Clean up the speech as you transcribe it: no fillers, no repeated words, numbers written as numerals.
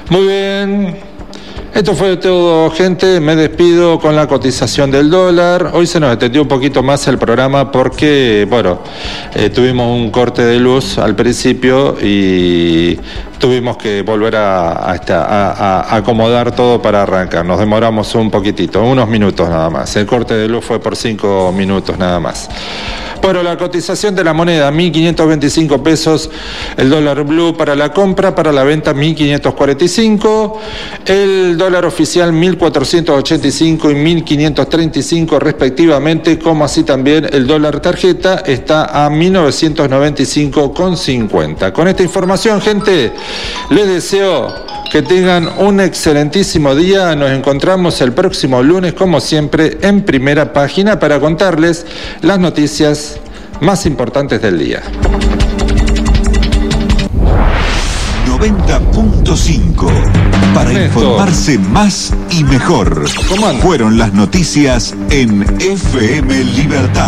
Muy bien. Esto fue todo, gente. Me despido con la cotización del dólar. Hoy se nos extendió un poquito más el programa porque, tuvimos un corte de luz al principio y tuvimos que volver a acomodar todo para arrancar. Nos demoramos un poquitito, unos minutos nada más. El corte de luz fue por 5 minutos nada más. Bueno, la cotización de la moneda, 1.525 pesos, el dólar blue para la compra, para la venta 1.545, el dólar oficial 1.485 y 1.535 respectivamente, como así también el dólar tarjeta está a 1.995,50. Con esta información, gente, les deseo que tengan un excelentísimo día. Nos encontramos el próximo lunes, como siempre, en Primera Página para contarles las noticias más importantes del día. 90.5 para informarse más y mejor. ¿Cómo anda? Fueron las noticias en FM Libertad.